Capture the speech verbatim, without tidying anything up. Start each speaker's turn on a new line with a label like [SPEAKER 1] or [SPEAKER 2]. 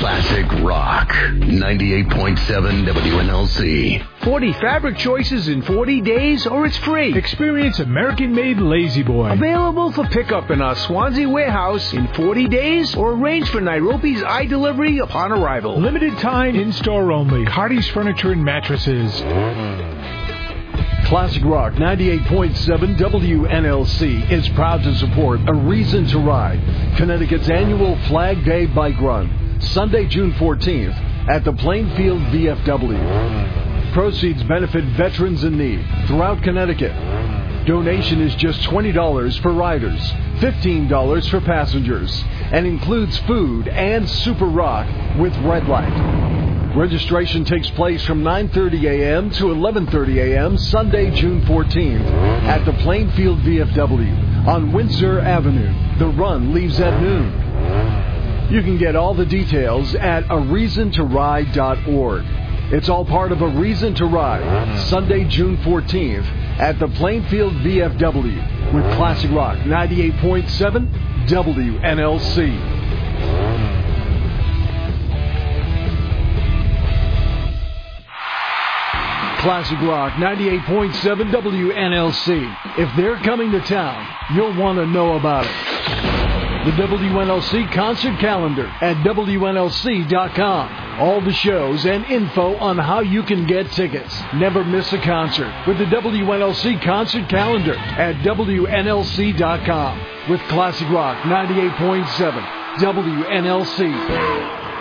[SPEAKER 1] Classic Rock. ninety-eight point seven W N L C.
[SPEAKER 2] forty fabric choices in forty days or it's free.
[SPEAKER 3] Experience American-made Lazy Boy.
[SPEAKER 2] Available for pickup in our Swansea warehouse in forty days or arrange for Nairobi's iDelivery upon arrival.
[SPEAKER 3] Limited time in-store only. Hardy's Furniture and Mattresses.
[SPEAKER 4] Classic Rock ninety-eight point seven W N L C is proud to support A Reason to Ride, Connecticut's annual Flag Day bike run, Sunday, June fourteenth at the Plainfield V F W. Proceeds benefit veterans in need throughout Connecticut. Donation is just twenty dollars for riders, fifteen dollars for passengers, and includes food and Super Rock with Red Light. Registration takes place from nine thirty a.m. to eleven thirty a.m. Sunday, June fourteenth at the Plainfield V F W on Windsor Avenue. The run leaves at noon. You can get all the details at a reason to ride dot org. It's all part of A Reason to Ride, Sunday, June fourteenth at the Plainfield V F W with Classic Rock ninety-eight point seven W N L C. Classic Rock ninety-eight point seven W N L C. If they're coming to town, you'll want to know about it. The W N L C concert calendar at W N L C dot com. All the shows and info on how you can get tickets. Never miss a concert with the W N L C concert calendar at W N L C dot com with Classic Rock ninety-eight point seven W N L C.